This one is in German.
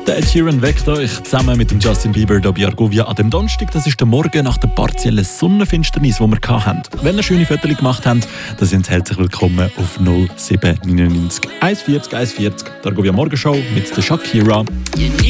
Der Ed Sheeran weckt euch zusammen mit dem Justin Bieber hier bei Argovia an dem Donnerstag. Das ist der Morgen nach der partiellen Sonnenfinsternis, die wir hatten. Wenn ihr schöne Fotos gemacht habt, dann sind Sie herzlich willkommen auf 0799 140 140. Die Argovia Morgenshow mit der Shakira.